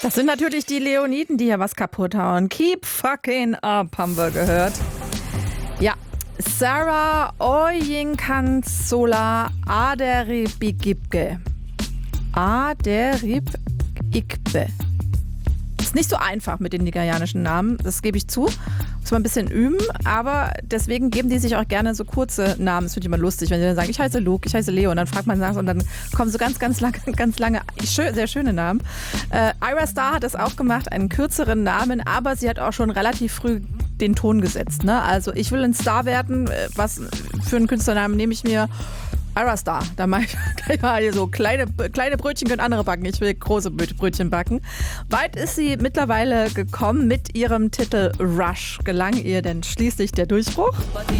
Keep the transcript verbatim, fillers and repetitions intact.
Das sind natürlich die Leoniden, die hier was kaputt hauen. Keep fucking up, haben wir gehört. Ja, Sarah Oyinkansola Aderibigibge. Aderibigbe. Ist nicht so einfach mit den nigerianischen Namen, das gebe ich zu. Muss man ein bisschen üben, aber deswegen geben die sich auch gerne so kurze Namen. Das finde ich immer lustig, wenn die dann sagen, ich heiße Luke, ich heiße Leo, und dann fragt man nach und dann kommen so ganz, ganz lange, ganz lange, sehr schöne Namen. Äh, Ayra Starr hat es auch gemacht, einen kürzeren Namen, aber sie hat auch schon relativ früh den Ton gesetzt. Ne? Also ich will ein Star werden, was für einen Künstlernamen nehme ich mir? Ayra Starr, da mache ich hier so kleine, kleine Brötchen können andere backen. Ich will große Brötchen backen. Weit ist sie mittlerweile gekommen mit ihrem Titel Rush. Gelang ihr denn schließlich der Durchbruch?